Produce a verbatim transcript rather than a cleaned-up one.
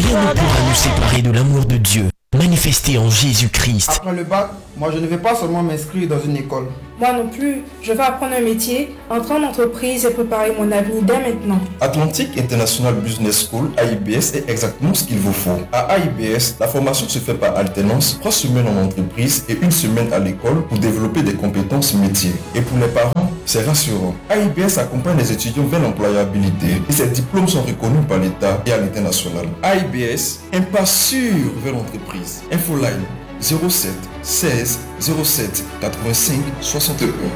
Rien ne pourra nous séparer de l'amour de Dieu, manifesté en Jésus-Christ. Après le bac, moi je ne vais pas seulement m'inscrire dans une école. Moi non plus, je vais apprendre un métier, entrer en entreprise et préparer mon avenir dès maintenant. Atlantic International Business School, A I B S, est exactement ce qu'il vous faut. À A I B S, la formation se fait par alternance, trois semaines en entreprise et une semaine à l'école pour développer des compétences métiers. Et pour les parents, c'est rassurant. A I B S accompagne les étudiants vers l'employabilité et ses diplômes sont reconnus par l'État et à l'international. A I B S, un pas sûr vers l'entreprise. Infoline zéro sept seize zéro sept quatre-vingt-cinq soixante et un.